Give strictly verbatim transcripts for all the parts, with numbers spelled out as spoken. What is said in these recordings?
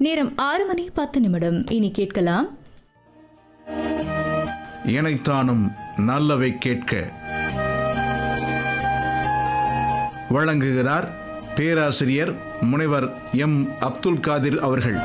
நேரம் ஆறு மணி பத்து நிமிடம். இனி கேட்கலாம் இணைத்தானும் நல்லவை கேட்க. வழங்குகிறார் பேராசிரியர் முனைவர் எம் அப்துல் காதிர் அவர்கள்.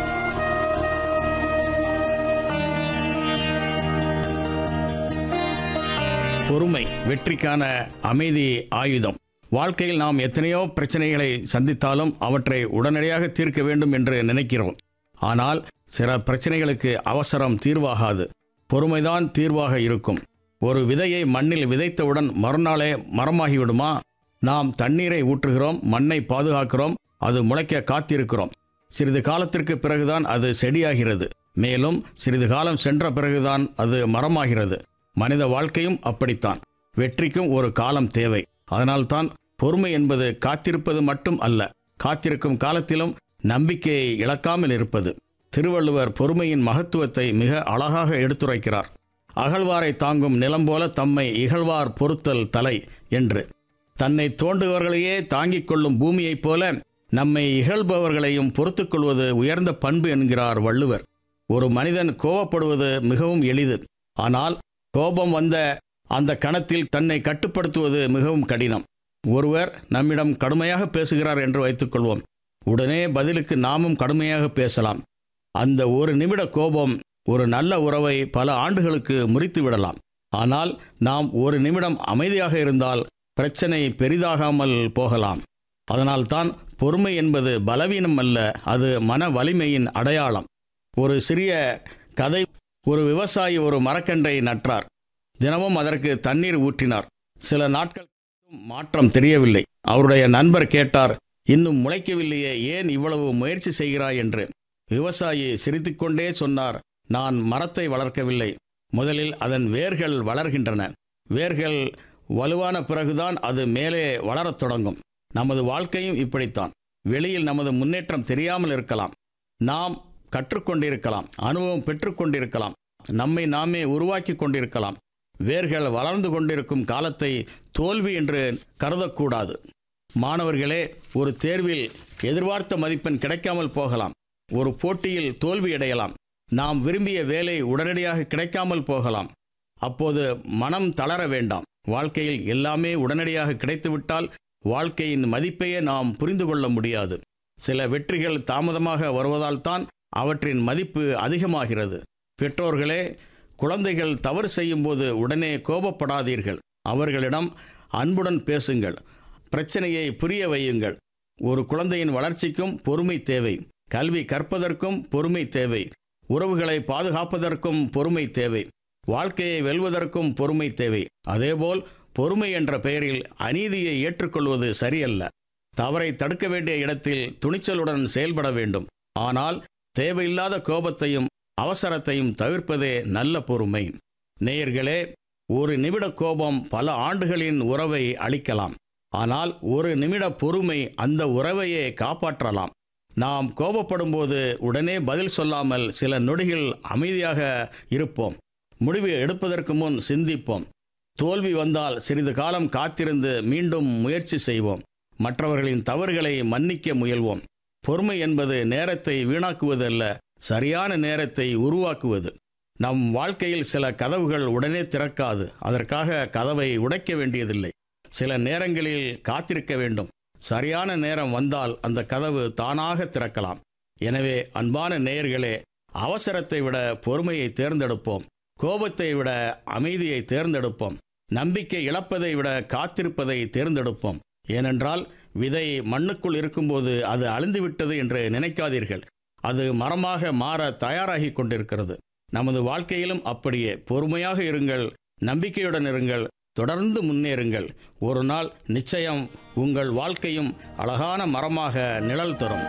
பொறுமை வெற்றிக்கான அமைதி ஆயுதம். வாழ்க்கையில் நாம் எத்தனையோ பிரச்சனைகளை சந்தித்தாலும் அவற்றை உடனடியாக தீர்க்க வேண்டும் என்று நினைக்கிறோம். ஆனால் சில பிரச்சனைகளுக்கு அவசரம் தீர்வாகாது, பொறுமைதான் தீர்வாக இருக்கும். ஒரு விதையை மண்ணில் விதைத்தவுடன் மறுநாளே மரமாகிவிடுமா? நாம் தண்ணீரை ஊற்றுகிறோம், மண்ணை பாதுகாக்கிறோம், அது முளைக்க காத்திருக்கிறோம். சிறிது காலத்திற்கு பிறகுதான் அது செடியாகிறது. மேலும் சிறிது காலம் சென்ற பிறகுதான் அது மரமாகிறது. மனித வாழ்க்கையும் அப்படித்தான். வெற்றிக்கும் ஒரு காலம் தேவை. அதனால்தான் பொறுமை என்பது காத்திருப்பது மட்டும் அல்ல, காத்திருக்கும் காலத்திலும் நம்பிக்கையை இழக்காமல் இருப்பது. திருவள்ளுவர் பொறுமையின் மகத்துவத்தை மிக அழகாக எடுத்துரைக்கிறார். அகழ்வாரை தாங்கும் நிலம் போல தம்மை இகழ்வார் பொறுத்தல் தலை என்று. தன்னை தோண்டுபவர்களையே தாங்கிக் கொள்ளும் பூமியைப் போல நம்மை இகழ்பவர்களையும் பொறுத்துக் கொள்வது உயர்ந்த பண்பு என்கிறார் வள்ளுவர். ஒரு மனிதன் கோபப்படுவது மிகவும் எளிது. ஆனால் கோபம் வந்த அந்த கணத்தில் தன்னை கட்டுப்படுத்துவது மிகவும் கடினம். ஒருவர் நம்மிடம் கடுமையாக பேசுகிறார் என்று வைத்துக்கொள்வோம். உடனே பதிலுக்கு நாமும் கடுமையாக பேசலாம். அந்த ஒரு நிமிட கோபம் ஒரு நல்ல உறவை பல ஆண்டுகளுக்கு முறித்து விடலாம். ஆனால் நாம் ஒரு நிமிடம் அமைதியாக இருந்தால் பிரச்சனை பெரிதாகாமல் போகலாம். அதனால்தான் பொறுமை என்பது பலவீனம் அல்ல, அது மன வலிமையின் அடையாளம். ஒரு சிறிய கதை. ஒரு விவசாயி ஒரு மரக்கன்றை நட்டார். தினமும் அதற்கு தண்ணீர் ஊற்றினார். சில நாட்கள் மாற்றம் தெரியவில்லை. அவருடைய நண்பர் கேட்டார், இன்னும் முளைக்கவில்லையே, ஏன் இவ்வளவு முயற்சி செய்கிறாய் என்று. விவசாயி சிரித்துக்கொண்டே சொன்னார், நான் மரத்தை வளர்க்கவில்லை, முதலில் அதன் வேர்கள் வளர்கின்றன. வேர்கள் வலுவான பிறகுதான் அது மேலே வளரத் தொடங்கும். நமது வாழ்க்கையும் இப்படித்தான். வெளியில் நமது முன்னேற்றம் தெரியாமல் இருக்கலாம், நாம் கற்றுக்கொண்டிருக்கலாம், அனுபவம் பெற்றுக்கொண்டிருக்கலாம், நம்மை நாமே உருவாக்கி கொண்டிருக்கலாம். வேர்கள் வளர்ந்து கொண்டிருக்கும் காலத்தை தோல்வி என்று கருதக்கூடாது. மாணவர்களே, ஒரு தேர்வில் எதிர்பார்த்த மதிப்பெண் கிடைக்காமல் போகலாம். ஒரு போட்டியில் தோல்வியடையலாம். நாம் விரும்பிய வேலை உடனடியாக கிடைக்காமல் போகலாம். அப்போது மனம் தளர வேண்டாம். வாழ்க்கையில் எல்லாமே உடனடியாக கிடைத்துவிட்டால் வாழ்க்கையின் மதிப்பையே நாம் புரிந்து கொள்ள முடியாது. சில வெற்றிகள் தாமதமாக வருவதால் தான் அவற்றின் மதிப்பு அதிகமாகிறது. பெற்றோர்களே, குழந்தைகள் தவறு செய்யும்போது உடனே கோபப்படாதீர்கள். அவர்களிடம் அன்புடன் பேசுங்கள். பிரச்சனையை புரிய வையுங்கள். ஒரு குழந்தையின் வளர்ச்சிக்கும் பொறுமை தேவை. கல்வி கற்பதற்கும் பொறுமை தேவை. உறவுகளை பாதுகாப்பதற்கும் பொறுமை தேவை. வாழ்க்கையை வெல்வதற்கும் பொறுமை தேவை. அதேபோல் பொறுமை என்ற பெயரில் அநீதியை ஏற்றுக்கொள்வது சரியல்ல. தவறை தடுக்க வேண்டிய இடத்தில் துணிச்சலுடன் செயல்பட வேண்டும். ஆனால் தேவையில்லாத கோபத்தையும் அவசரத்தையும் தவிர்ப்பதே நல்ல பொறுமை. நேயர்களே, ஒரு நிமிட கோபம் பல ஆண்டுகளின் உறவை அழிக்கலாம். ஆனால் ஒரு நிமிட பொறுமை அந்த உறவையே காப்பாற்றலாம். நாம் கோபப்படும்போது உடனே பதில் சொல்லாமல் சில நொடிகள் அமைதியாக இருப்போம். முடிவு எடுப்பதற்கு முன் சிந்திப்போம். தோல்வி வந்தால் சிறிது காலம் காத்திருந்து மீண்டும் முயற்சி செய்வோம். மற்றவர்களின் தவறுகளை மன்னிக்க முயல்வோம். பொறுமை என்பது நேரத்தை வீணாக்குவதல்ல, சரியான நேரத்தை உருவாக்குவது. நம் வாழ்க்கையில் சில கதவுகள் உடனே திறக்காது. அதற்காக கதவை உடைக்க வேண்டியதில்லை. சில நேரங்களில் காத்திருக்க வேண்டும். சரியான நேரம் வந்தால் அந்த கதவு தானாக திறக்கலாம். எனவே அன்பான நேயர்களே, அவசரத்தை விட பொறுமையை தேர்ந்தெடுப்போம். கோபத்தை விட அமைதியை தேர்ந்தெடுப்போம். நம்பிக்கை இழப்பதை விட காத்திருப்பதை தேர்ந்தெடுப்போம். ஏனென்றால் விதை மண்ணுக்குள் இருக்கும்போது அது அழிந்துவிட்டது என்று நினைக்காதீர்கள். அது மரமாக மாற தயாராகி கொண்டிருக்கிறது. நமது வாழ்க்கையிலும் அப்படியே பொறுமையாக இருங்கள், நம்பிக்கையுடன் இருங்கள், தொடர்ந்து முன்னேறுங்கள். ஒரு நாள் நிச்சயம் உங்கள் வாழ்க்கையும் அழகான மரமாக நிழல் தரும்.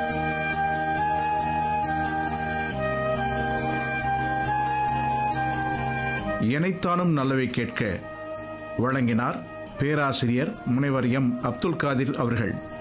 இணைத்தானும் நல்லவை கேட்க வழங்கினார் பேராசிரியர் முனைவர் எம் அப்துல் காதிர் அவர்கள்.